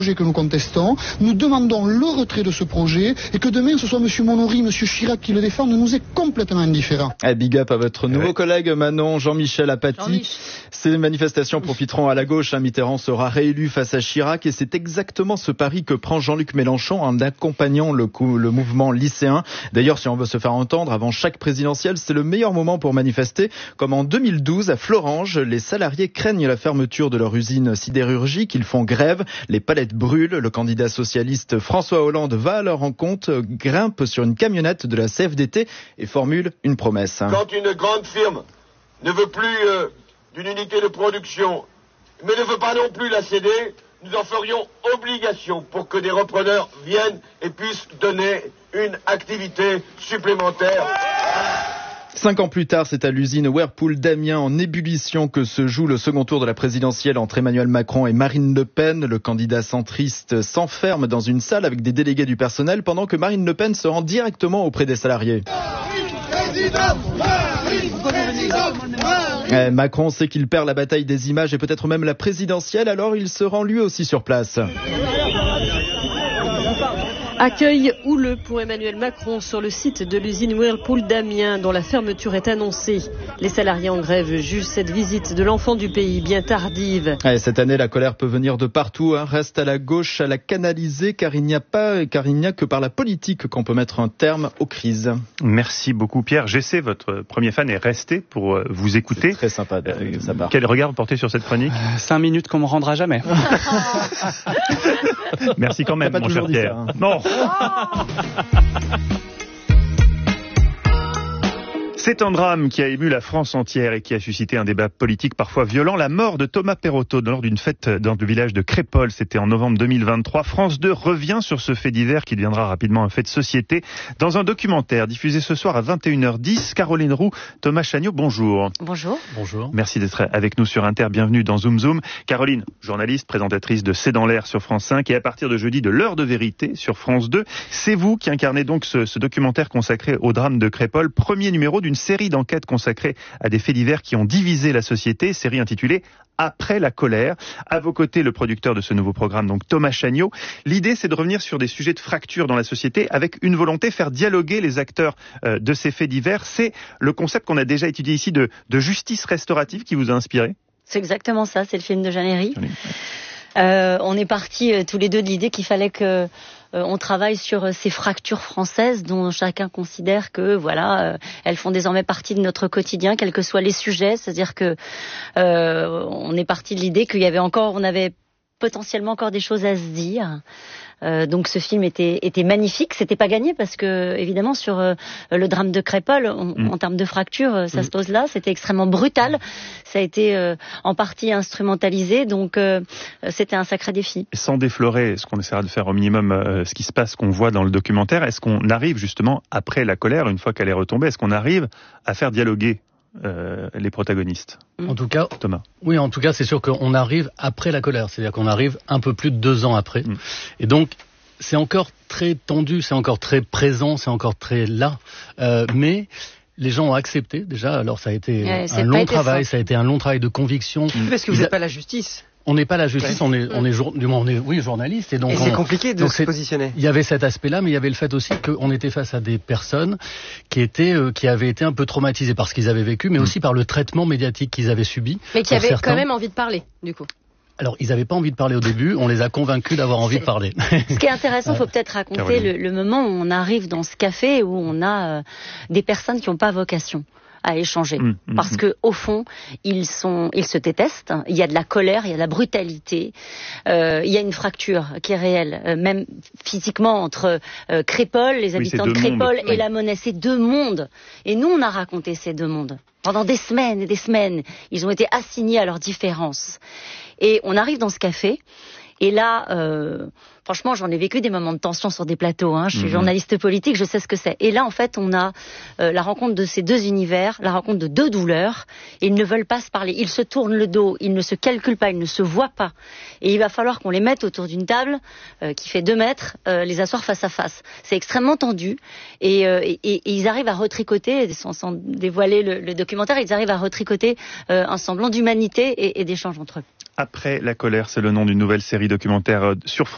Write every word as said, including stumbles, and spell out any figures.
que nous contestons, nous demandons le retrait de ce projet et que demain ce soit M. Monory, M. Chirac qui le défendent, nous est complètement indifférent. Ah, big up à votre nouveau ouais. collègue Manon, Jean-Michel Apathy. Jean-Mich. Ces manifestations profiteront à la gauche. Mitterrand sera réélu face à Chirac et c'est exactement ce pari que prend Jean-Luc Mélenchon en accompagnant le, coup, le mouvement lycéen. D'ailleurs, si on veut se faire entendre avant chaque présidentielle, c'est le meilleur moment pour manifester. Comme en deux mille douze à Florange, les salariés craignent la fermeture de leur usine sidérurgique. Ils font grève. Les palettes brûle. Le candidat socialiste François Hollande va à leur rencontre, grimpe sur une camionnette de la C F D T et formule une promesse. Quand une grande firme ne veut plus euh, d'une unité de production, mais ne veut pas non plus la céder, nous en ferions obligation pour que des repreneurs viennent et puissent donner une activité supplémentaire. Cinq ans plus tard, c'est à l'usine Whirlpool d'Amiens en ébullition que se joue le second tour de la présidentielle entre Emmanuel Macron et Marine Le Pen. Le candidat centriste s'enferme dans une salle avec des délégués du personnel pendant que Marine Le Pen se rend directement auprès des salariés. Eh, Macron sait qu'il perd la bataille des images et peut-être même la présidentielle, alors il se rend lui aussi sur place. Accueil houleux pour Emmanuel Macron sur le site de l'usine Whirlpool d'Amiens dont la fermeture est annoncée. Les salariés en grève jugent cette visite de l'enfant du pays bien tardive. Et cette année, la colère peut venir de partout. Hein. Reste à la gauche à la canaliser car il n'y a pas, car il n'y a que par la politique qu'on peut mettre un terme aux crises. Merci beaucoup Pierre. Jessé, votre premier fan, est resté pour vous écouter. C'est très sympa de euh, sa part. Quel regard vous portez sur cette chronique ? euh, Cinq minutes qu'on me rendra jamais. Merci quand même, mon cher Pierre. Ça, hein. Non. C'est un drame qui a ému la France entière et qui a suscité un débat politique parfois violent. La mort de Thomas Perrotto lors d'une fête dans le village de Crépol, c'était en novembre deux mille vingt-trois. France deux revient sur ce fait divers qui deviendra rapidement un fait de société dans un documentaire diffusé ce soir à vingt et une heures dix. Caroline Roux, Thomas Chagnot, bonjour. Bonjour. Bonjour. Merci d'être avec nous sur Inter. Bienvenue dans Zoom Zoom. Caroline, journaliste, présentatrice de C'est dans l'air sur France cinq et à partir de jeudi de l'heure de vérité sur France deux. C'est vous qui incarnez donc ce, ce documentaire consacré au drame de Crépol, premier numéro d'une Une série d'enquêtes consacrées à des faits divers qui ont divisé la société, série intitulée Après la colère. À vos côtés, le producteur de ce nouveau programme, donc Thomas Chagnot. L'idée, c'est de revenir sur des sujets de fracture dans la société avec une volonté, faire dialoguer les acteurs euh, de ces faits divers. C'est le concept qu'on a déjà étudié ici de, de justice restaurative qui vous a inspiré. C'est exactement ça, c'est le film de Jeanne Herry. Euh, on est partis euh, tous les deux de l'idée qu'il fallait que Euh, on travaille sur euh, ces fractures françaises dont chacun considère que voilà, euh, elles font désormais partie de notre quotidien, quels que soient les sujets. C'est-à-dire que euh, on est parti de l'idée qu'il y avait encore, on avait potentiellement encore des choses à se dire. Euh, donc ce film était, était magnifique. C'était pas gagné parce que évidemment sur euh, le drame de Crépol, on, mmh. en termes de fracture, euh, ça mmh. se pose là. C'était extrêmement brutal. Ça a été euh, en partie instrumentalisé. Donc euh, c'était un sacré défi. Sans déflorer, ce qu'on essaiera de faire au minimum, euh, ce qui se passe, qu'on voit dans le documentaire, est-ce qu'on arrive justement après la colère, une fois qu'elle est retombée, est-ce qu'on arrive à faire dialoguer Euh, les protagonistes? En tout cas, Thomas. Oui, en tout cas, c'est sûr qu'on arrive après la colère, c'est-à-dire qu'on arrive un peu plus de deux ans après, mm. et donc c'est encore très tendu, c'est encore très présent, c'est encore très là, euh, mais les gens ont accepté déjà. Alors ça a été ouais, un long travail, ça a été un long travail de conviction. Mm. Parce que vous n'êtes a... pas la justice. On n'est pas la justice, ouais. on est, on est, jour, du moins, on est, oui, journaliste, et donc. Et on, c'est compliqué de donc se positionner. Il y avait cet aspect-là, mais il y avait le fait aussi qu'on était face à des personnes qui étaient, euh, qui avaient été un peu traumatisées par ce qu'ils avaient vécu, mais mmh. aussi par le traitement médiatique qu'ils avaient subi. Mais qui avaient certains. quand même envie de parler, du coup. Alors, ils n'avaient pas envie de parler au début, on les a convaincus d'avoir envie de parler. Ce qui est intéressant, il faut peut-être raconter le, le moment où on arrive dans ce café, où on a euh, des personnes qui n'ont pas vocation à échanger, mmh, mmh, parce que au fond ils sont, ils se détestent. Il y a de la colère, il y a de la brutalité, euh, il y a une fracture qui est réelle, euh, même physiquement entre euh, Crépol, les habitants oui, de Crépol mondes, et oui. la Monnaie, c'est deux mondes. Et nous, on a raconté ces deux mondes pendant des semaines et des semaines. Ils ont été assignés à leurs différences. Et on arrive dans ce café. Et là, euh, franchement, j'en ai vécu des moments de tension sur des plateaux. Hein. Je suis mmh. journaliste politique, je sais ce que c'est. Et là, en fait, on a euh, la rencontre de ces deux univers, la rencontre de deux douleurs. Et ils ne veulent pas se parler. Ils se tournent le dos, ils ne se calculent pas, ils ne se voient pas. Et il va falloir qu'on les mette autour d'une table euh, qui fait deux mètres, euh, les asseoir face à face. C'est extrêmement tendu. Et, euh, et, et ils arrivent à retricoter, sans, sans dévoiler le, le documentaire, ils arrivent à retricoter euh, un semblant d'humanité et, et d'échange entre eux. Après la colère, c'est le nom d'une nouvelle série documentaire sur France.